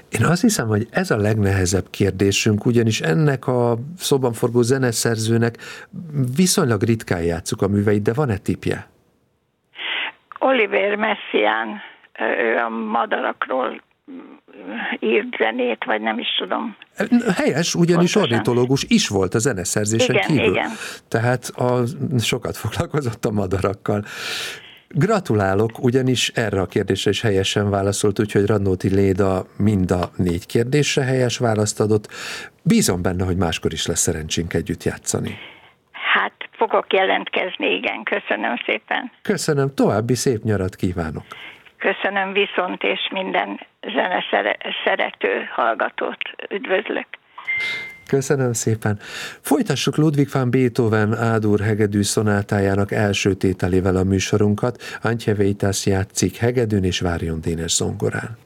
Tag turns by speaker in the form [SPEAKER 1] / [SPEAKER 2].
[SPEAKER 1] Én azt hiszem, hogy ez a legnehezebb kérdésünk, ugyanis ennek a szóban forgó zeneszerzőnek viszonylag ritkán játsszuk a műveit, de van-e tippje?
[SPEAKER 2] Oliver Messiaen, ő a madarakról írt zenét, vagy nem is tudom.
[SPEAKER 1] Helyes, ugyanis
[SPEAKER 2] pontosan.
[SPEAKER 1] ornitológus is volt a zeneszerzésen kívül.
[SPEAKER 2] Igen.
[SPEAKER 1] Tehát sokat foglalkozott a madarakkal. Gratulálok, ugyanis erre a kérdésre is helyesen válaszolt, úgyhogy Radnóti Léda mind a 4 kérdésre helyes választ adott. Bízom benne, hogy máskor is lesz szerencsénk együtt játszani.
[SPEAKER 2] Hát fogok jelentkezni, igen. Köszönöm szépen.
[SPEAKER 1] Köszönöm, további szép nyarat kívánok.
[SPEAKER 2] Köszönöm viszont, és minden zeneszerető hallgatót üdvözlök.
[SPEAKER 1] Köszönöm szépen. Folytassuk Ludwig van Beethoven A-dur hegedű szonátájának első tételével a műsorunkat. Antje Veitas játszik hegedűn és Varion Dénes zongorán.